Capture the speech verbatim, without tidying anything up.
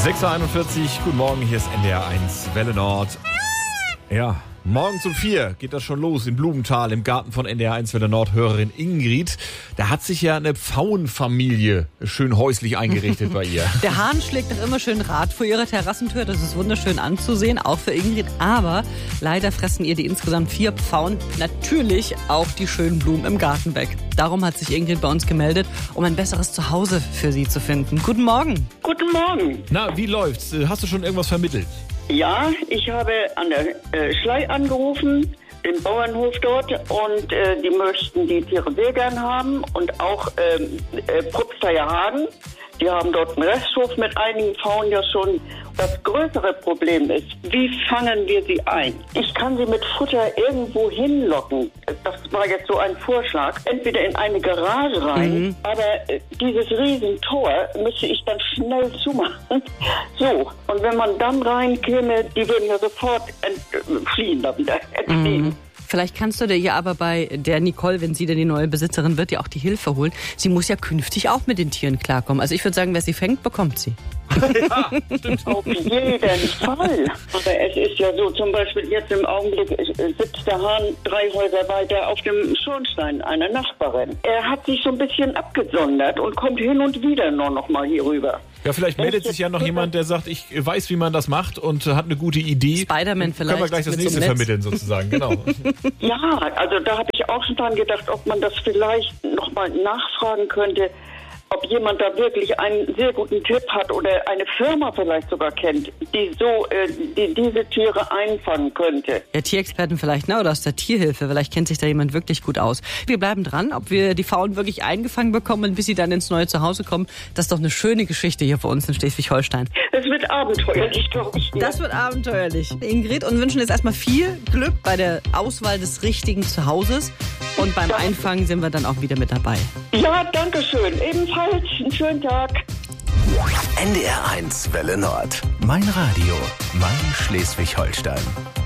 sechs Uhr einundvierzig, guten Morgen, hier ist N D R eins Welle Nord. Ja, morgens um vier geht das schon los in Blumenthal im Garten von N D R eins Welle Nord. Hörerin Ingrid, da hat sich ja eine Pfauenfamilie schön häuslich eingerichtet bei ihr. Der Hahn schlägt doch immer schön Rad vor ihrer Terrassentür. Das ist wunderschön anzusehen, auch für Ingrid. Aber leider fressen ihr die insgesamt vier Pfauen natürlich auch die schönen Blumen im Garten weg. Darum hat sich Ingrid bei uns gemeldet, um ein besseres Zuhause für sie zu finden. Guten Morgen. Guten Morgen. Na, wie läuft's? Hast du schon irgendwas vermittelt? Ja, ich habe an der äh, Schlei angerufen, den Bauernhof dort, und äh, die möchten die Tiere sehr gern haben und auch ähm, äh, Propsteier Hagen. Die haben dort einen Resthof mit einigen Pfauen ja schon. Das größere Problem ist, wie fangen wir sie ein? Ich kann sie mit Futter irgendwo hinlocken. Das war jetzt so ein Vorschlag. Entweder in eine Garage rein, mhm. aber äh, dieses Riesentor müsste ich dann schnell zumachen. So, und wenn man dann reinkäme, die würden ja sofort entfliehen, da wieder entfliehen. Mhm. Vielleicht kannst du dir ja aber bei der Nicole, wenn sie denn die neue Besitzerin wird, ja auch die Hilfe holen. Sie muss ja künftig auch mit den Tieren klarkommen. Also ich würde sagen, wer sie fängt, bekommt sie. Ja, stimmt. Auf jeden Fall. Aber es ist ja so, zum Beispiel jetzt im Augenblick sitzt der Hahn drei Häuser weiter auf dem Schornstein einer Nachbarin. Er hat sich so ein bisschen abgesondert und kommt hin und wieder nur noch mal hier rüber. Ja, vielleicht meldet sich ja noch jemand, der sagt, ich weiß, wie man das macht und hat eine gute Idee. Spider-Man vielleicht. Können wir gleich das nächste so vermitteln sozusagen, genau. Ja, also da habe ich auch schon dran gedacht, ob man das vielleicht noch mal nachfragen könnte, ob jemand da wirklich einen sehr guten Tipp hat oder eine Firma vielleicht sogar kennt, die so äh, die diese Tiere einfangen könnte. Ja, Tierexperten vielleicht, ne? Oder aus der Tierhilfe. Vielleicht kennt sich da jemand wirklich gut aus. Wir bleiben dran, ob wir die Pfauen wirklich eingefangen bekommen, bis sie dann ins neue Zuhause kommen. Das ist doch eine schöne Geschichte hier für uns in Schleswig-Holstein. Es wird abenteuerlich, glaube ich. Das wird abenteuerlich. Ingrid, und wünschen jetzt erstmal viel Glück bei der Auswahl des richtigen Zuhauses. Und beim ja. Einfangen sind wir dann auch wieder mit dabei. Ja, danke schön. Ebenfalls einen schönen Tag. N D R eins Welle Nord. Mein Radio. Mein Schleswig-Holstein.